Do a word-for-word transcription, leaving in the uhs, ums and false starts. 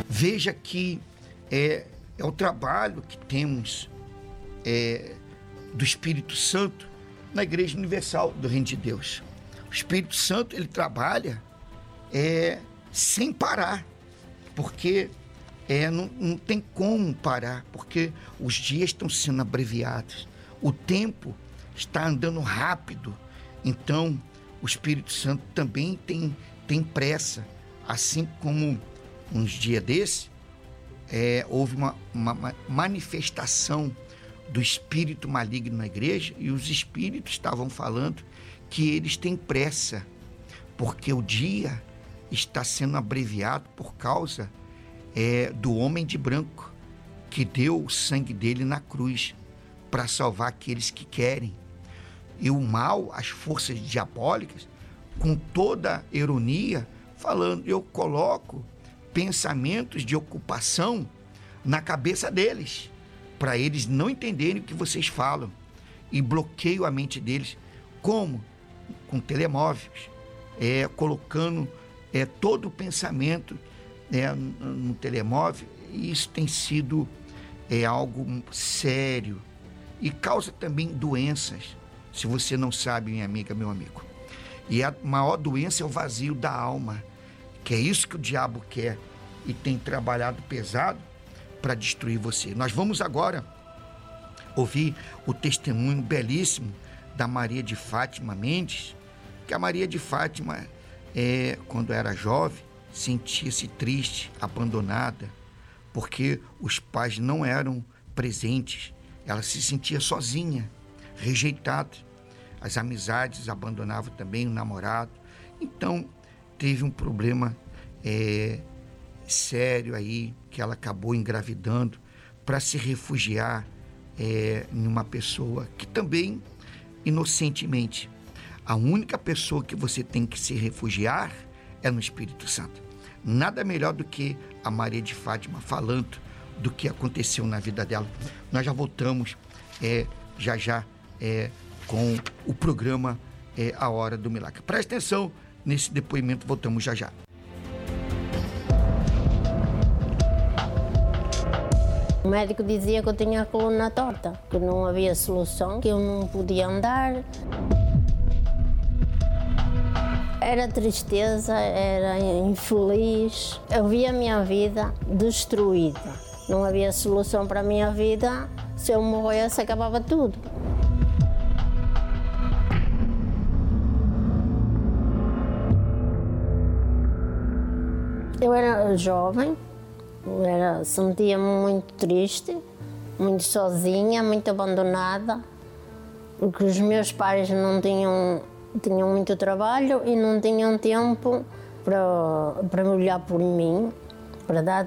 Veja que é, é o trabalho que temos é, do Espírito Santo na Igreja Universal do Reino de Deus. O Espírito Santo, ele trabalha é, sem parar, porque é, não, não tem como parar, porque os dias estão sendo abreviados, o tempo está andando rápido. Então, o Espírito Santo também tem, tem pressa, assim como uns dias desses, é, houve uma, uma manifestação do espírito maligno na igreja, e os espíritos estavam falando que eles têm pressa, porque o dia está sendo abreviado por causa é, do homem de branco, que deu o sangue dele na cruz para salvar aqueles que querem. E o mal, as forças diabólicas, com toda ironia, falando: eu coloco pensamentos de ocupação na cabeça deles, para eles não entenderem o que vocês falam, e bloqueio a mente deles. Como? Com telemóveis, é, colocando é, todo o pensamento é, no, no telemóvel. E isso tem sido é, algo sério e causa também doenças, se você não sabe, minha amiga, meu amigo. E a maior doença é o vazio da alma, que é isso que o diabo quer e tem trabalhado pesado para destruir você. Nós vamos agora ouvir o testemunho belíssimo da Maria de Fátima Mendes, que a Maria de Fátima, é, quando era jovem, sentia-se triste, abandonada, porque os pais não eram presentes. Ela se sentia sozinha, rejeitada. As amizades abandonavam também o namorado. Então, teve um problema é, sério aí, que ela acabou engravidando para se refugiar é, em uma pessoa que também, inocentemente, a única pessoa que você tem que se refugiar é no Espírito Santo. Nada melhor do que a Maria de Fátima falando do que aconteceu na vida dela. Nós já voltamos é, já já é, com o programa é, A Hora do Milagre. Presta atenção nesse depoimento, voltamos já já. O médico dizia que eu tinha a coluna torta, que não havia solução, que eu não podia andar. Era tristeza, era infeliz. Eu via a minha vida destruída. Não havia solução para a minha vida. Se eu morresse, acabava tudo. Eu era jovem, eu era, sentia-me muito triste, muito sozinha, muito abandonada, porque os meus pais não tinham, tinham muito trabalho e não tinham tempo para, para me olhar por mim, para dar